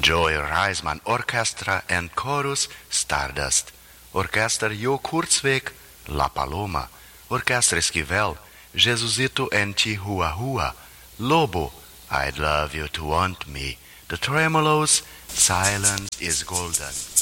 Joy Reisman Orchestra and Chorus Stardust. Orquestra Jo Kurzweg La Paloma. Orquestra Esquivel Jesucito en Chihuahua. Lobo I'd Love You to Want Me. The Tremolos Silence is Golden.